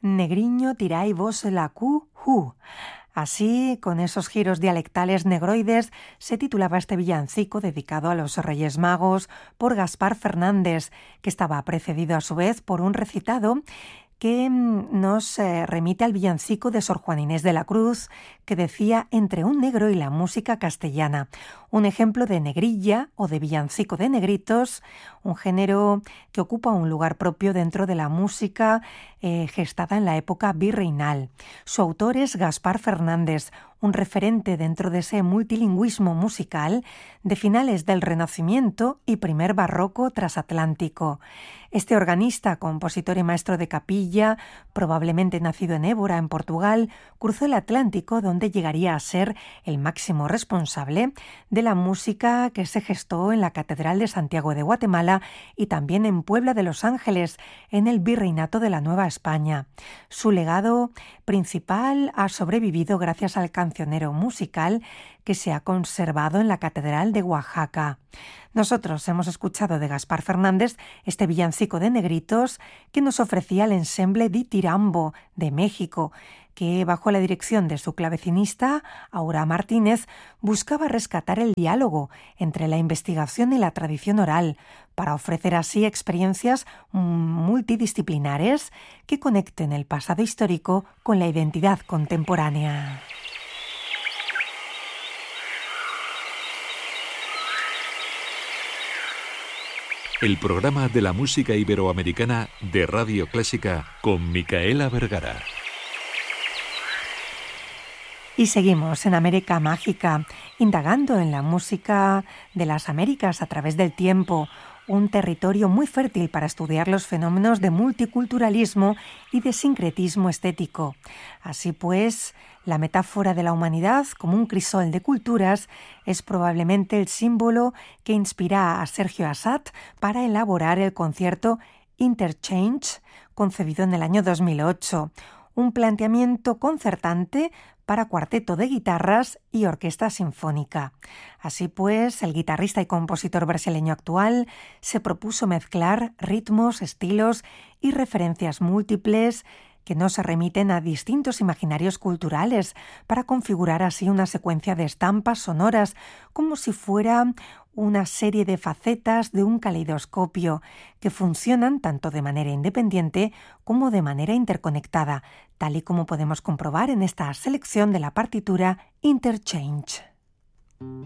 Negriño tirai vos la cu hu. Así, con esos giros dialectales negroides, se titulaba este villancico dedicado a los Reyes Magos por Gaspar Fernández, que estaba precedido a su vez por un recitado que nos remite al villancico de Sor Juana Inés de la Cruz, que decía Entre un negro y la música castellana. Un ejemplo de negrilla o de villancico de negritos, un género que ocupa un lugar propio dentro de la música gestada en la época virreinal. Su autor es Gaspar Fernández, un referente dentro de ese multilingüismo musical de finales del Renacimiento y primer barroco transatlántico. Este organista, compositor y maestro de capilla, probablemente nacido en Évora, en Portugal, cruzó el Atlántico, donde llegaría a ser el máximo responsable de la música que se gestó en la Catedral de Santiago de Guatemala y también en Puebla de Los Ángeles, en el Virreinato de la Nueva España. Su legado principal ha sobrevivido gracias al cancionero musical que se ha conservado en la Catedral de Oaxaca. Nosotros hemos escuchado de Gaspar Fernández este villancico de negritos que nos ofrecía el ensemble di Tirambo de México, que bajo la dirección de su clavecinista, Aura Martínez, buscaba rescatar el diálogo entre la investigación y la tradición oral, para ofrecer así experiencias multidisciplinares que conecten el pasado histórico con la identidad contemporánea. El programa de la música iberoamericana de Radio Clásica con Micaela Vergara. Y seguimos en América Mágica, indagando en la música de las Américas a través del tiempo, un territorio muy fértil para estudiar los fenómenos de multiculturalismo y de sincretismo estético. Así pues, la metáfora de la humanidad como un crisol de culturas es probablemente el símbolo que inspira a Sergio Assad para elaborar el concierto Interchange, concebido en el año 2008, un planteamiento concertante para cuarteto de guitarras y orquesta sinfónica. Así pues, el guitarrista y compositor brasileño actual se propuso mezclar ritmos, estilos y referencias múltiples que nos remiten a distintos imaginarios culturales para configurar así una secuencia de estampas sonoras, como si fuera una serie de facetas de un caleidoscopio que funcionan tanto de manera independiente como de manera interconectada, tal y como podemos comprobar en esta selección de la partitura Interchange.